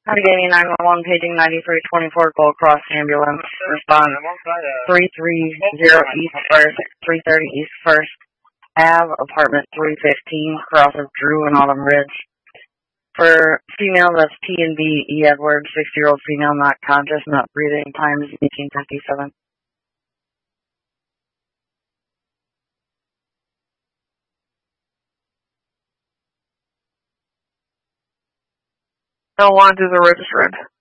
Allegheny 911, paging 9324 Gold Cross Ambulance. Response 330 East 1st, 330 East 1st Ave, apartment 315, cross of Drew and Autumn Ridge. For female, that's T&B E. Edwards, 60-year-old female, not conscious, not breathing, time is 1857. No one to the registrant.